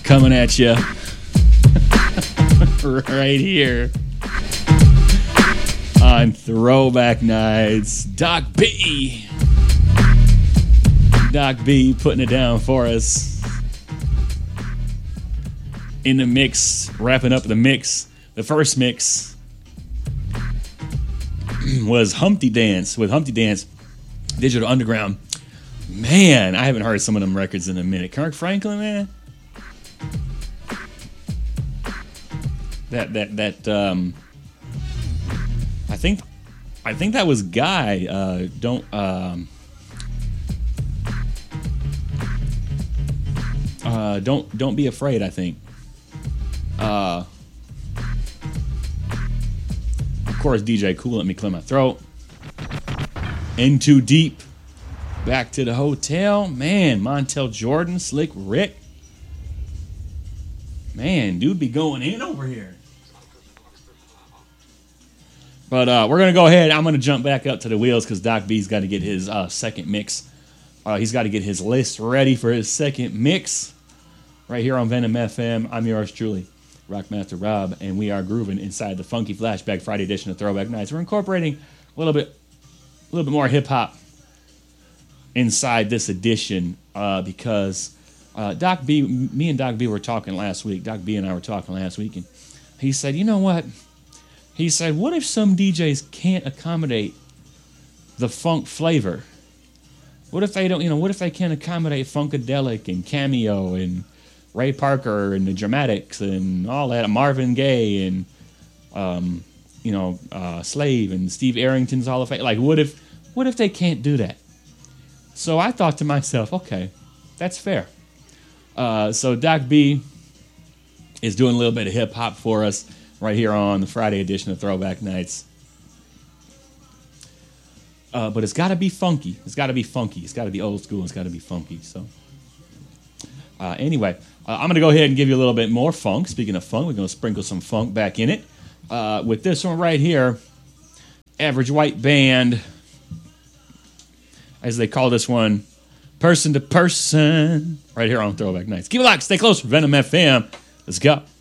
Coming at you right here on Throwback Nights. Doc B putting it down for us in the mix, wrapping up the mix. The first mix was Humpty Dance with Humpty Dance, Digital Underground. Man, I haven't heard some of them records in a minute. Kirk Franklin, man. I think that was Guy. Don't be afraid. I think. Of course, DJ Cool. Let me clear my throat. In Too Deep. Back to the Hotel. Man, Montel Jordan, Slick Rick. Man, dude be going in over here. But we're going to go ahead. I'm going to jump back up to the wheels because Doc B's got to get his second mix. He's got to get his list ready for his second mix. Right here on Venom FM. I'm yours truly, Rockmaster Rob, and we are grooving inside the Funky Flashback Friday edition of Throwback Nights. We're incorporating a little bit more hip-hop inside this edition because Doc B, me and Doc B were talking last week. Doc B and I were talking last week, and he said, you know what? He said, what if some DJs can't accommodate the funk flavor? What if they don't, what if they can't accommodate Funkadelic and Cameo and Ray Parker and the Dramatics and all that, Marvin Gaye and, Slave and Steve Arrington's Hall of Fame? Like, what if they can't do that? So I thought to myself, okay, that's fair. So Doc B is doing a little bit of hip hop for us right here on the Friday edition of Throwback Nights. But it's got to be funky. It's got to be funky. It's got to be old school. It's got to be funky. So anyway, I'm going to go ahead and give you a little bit more funk. Speaking of funk, we're going to sprinkle some funk back in it. With this one right here, Average White Band, as they call this one, Person to Person, right here on Throwback Nights. Keep it locked. Stay close for Venom FM. Let's go.